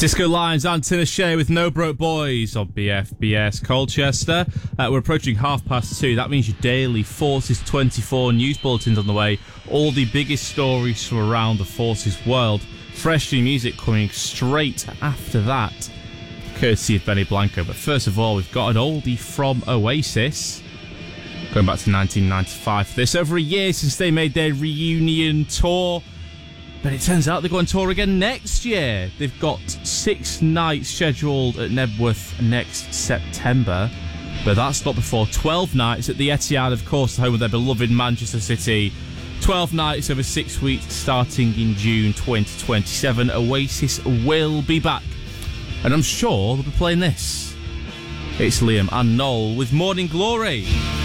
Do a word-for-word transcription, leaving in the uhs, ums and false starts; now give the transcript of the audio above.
Disco Lions and Tinashe with No Broke Boys on B F B S Colchester. Uh, we're approaching half past two. That means your daily Forces twenty-four news bulletins on the way. All the biggest stories from around the Forces world. Fresh new music coming straight after that, courtesy of Benny Blanco. But first of all, we've got an oldie from Oasis, going back to nineteen ninety-five. For this, over a year since they made their reunion tour. But it turns out they're going to tour again next year. They've got six nights scheduled at Nebworth next September. But that's not before twelve nights at the Etihad, of course, the home of their beloved Manchester City. twelve nights over six weeks starting in June twenty twenty-seven. Oasis will be back. And I'm sure they'll be playing this. It's Liam and Noel with Morning Glory.